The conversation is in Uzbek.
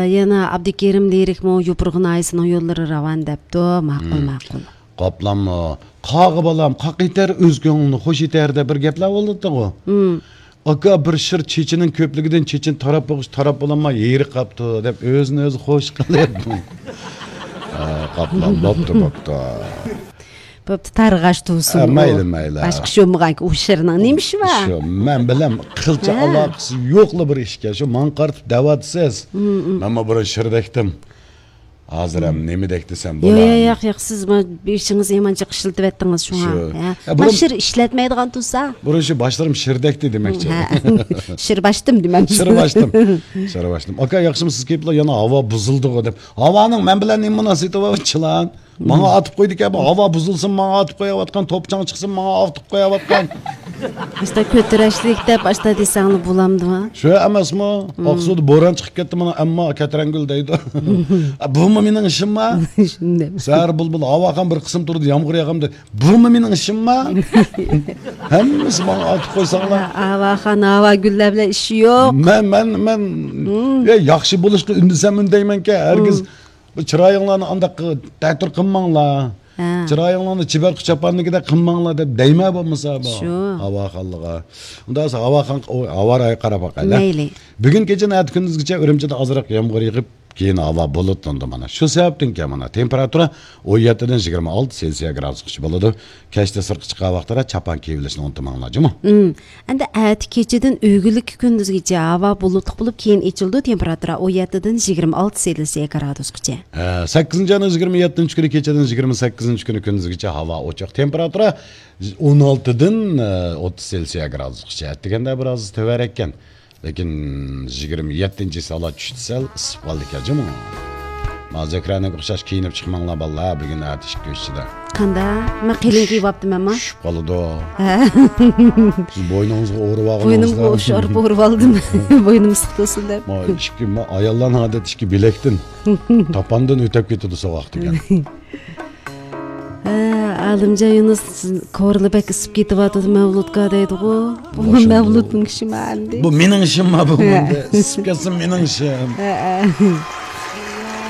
yana Abdikerim lirik mo yupurğun ayısının yolları ravan depdi. Maqul. Qoplanma. Qağı balam, qaq eter öz көңілні xoş eterdə bir gepler oldu o. Aka bir şir Çeçinin köplüğüden Çeçin tarap bolanma yeri qaptı dep özünü özü xoş qilib. Qoplan boptu. Boptu tarğaş tuğsun. Mayli. Başqa şomğan ki uşırının neymiş var? Şu, mən biləm, qılça alaqısı yoxlu bir işke. Şu man qartıb davatsız. Mən bir şirdəkdim. Hazır hem nemi dektisem bulan. Yo'q, siz bir işiniz yamanca qışıltıb ettiniz şu an. Şir işletmeydigan tursa. Burası başlarım şirdekti demekçi. Şirbaştım demem. Şirbaştım. Aka yaxşımı siz kepla yana hava buzuldu o dep. Havanın men bilen nemi münasebeti var çılan. Bana atıp koyduk ya, hava buzulsun, bana atıp koyavatkan, topçan çıksın, bana atıp koyavatkan. İşte kötüreşlikte başta desanlı bulamdı mı? Şu emas mı? Aksudu boran çıkıp gitti bana, amma Keterengül deydi. Bu mu menin işim mi? Sağır bulbul, havakan bir kısım durdu, yağmur yağım dedi. Bu mu menin işim mi? Hemmisi bana atıp koysanlar. Havakan, hava güllerle işi yok. Ben yaxşı buluşku ündüsem ündeymen ki, herkes çırayınlarını andak tətür qınmanlar. Çırayınlarını çiber kıçapanlıkı da qınmanlar dep deyme bolmasa bu. Havakanlığa. Ondan sonra hava rayı qarabaq elə. Meyli. Bugün gece näet gündüzgüçe Ürümçide azıraq yağmur yağıp keyin hava bulutlandı mana. Şu sebepten ki mana temperatura 17'den 26 Celsius gradusgacha bo'ladi. Kechda sirq chiqqan vaqtda chapan kiyilishni unutmanglar, jimi? Endi ati kechadan o'ygilik kunduzgacha havo bulutli bo'lib keyin ichildi, temperatura 17'den 26 Celsius gradusgacha. 8-nji 27-nji kuni kechadan 28-nji kuni kunduzgacha havo ochiq. Temperatura 16'den 30 Celsius gradusgacha. Deganda biroz töver ekan. Lekin 27-nji sala tushsal isib qoldi ekan, mi? Mazakrani o'xshash kiyinib chiqmanglar balla, bugun atish ko'chida. Qanda? Men qilin kiyib optimman. Tushib qoldi. Siz bo'yningizga o'rib olganingizda. Bo'ynimga o'sharib o'rib oldim. Bo'ynim siqtosin deb. Ma ayollarning odat ishki bilakdan topandan o'tib ketdi so'qoq degan. Alimca Yunus ko'rilib isib ketyapti Mavludga deydi-ku. Bu Mavludning ishimi endi. Bu mening ishim bu. Isib ketsin mening ishim.